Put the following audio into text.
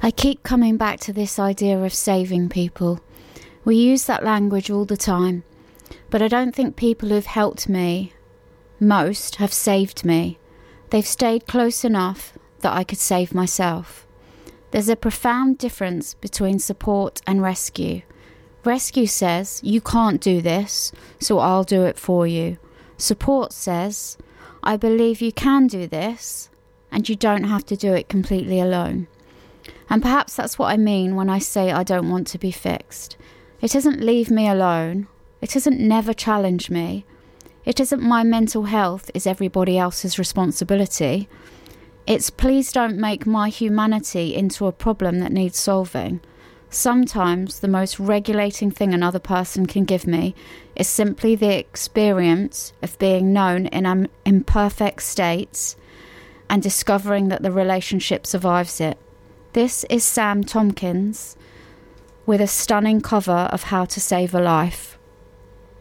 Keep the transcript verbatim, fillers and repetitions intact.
I keep coming back to this idea of saving people. We use that language all the time, but I don't think people who've helped me most have saved me. They've stayed close enough that I could save myself. There's a profound difference between support and rescue. Rescue says, you can't do this, so I'll do it for you. Support says, I believe you can do this, and you don't have to do it completely alone. And perhaps that's what I mean when I say I don't want to be fixed. It doesn't leave me alone. It doesn't never challenge me. It isn't my mental health is everybody else's responsibility. It's please don't make my humanity into a problem that needs solving. Sometimes the most regulating thing another person can give me is simply the experience of being known in an imperfect state and discovering that the relationship survives it. This is Sam Tomkins with a stunning cover of How to Save a Life.